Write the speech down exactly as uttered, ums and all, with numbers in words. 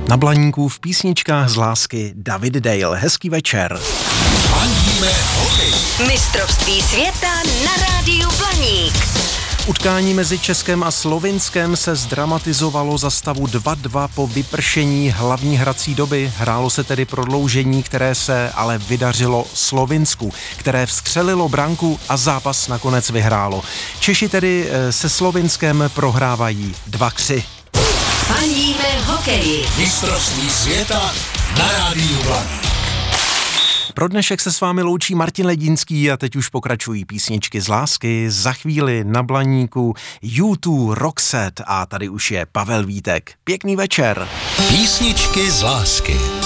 Na Blaníku v písničkách z lásky David Dale. Hezký večer. Fandíme hokej. Mistrovství světa na rádiu Blaník. Utkání mezi Českem a Slovinskem se zdramatizovalo za stavu dva dva po vypršení hlavní hrací doby. Hrálo se tedy prodloužení, které se ale vydařilo Slovinsku, které vstřelilo branku a zápas nakonec vyhrálo. Češi tedy se Slovinskem prohrávají dva tři. Fandíme hokeji. Mistrovství světa na rádiu Blaník. Pro dnešek se s vámi loučí Martin Ledínský a teď už pokračují písničky z lásky. Za chvíli na Blaníku U dva, Roxette a tady už je Pavel Vítek. Pěkný večer. Písničky z lásky.